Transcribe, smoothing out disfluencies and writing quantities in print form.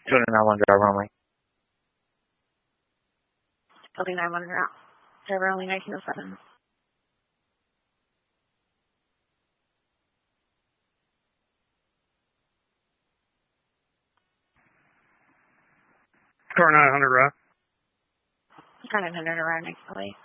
291 driver only. Building 911 route. Driver only 1907. Car 900 route. Car 900 around next plate.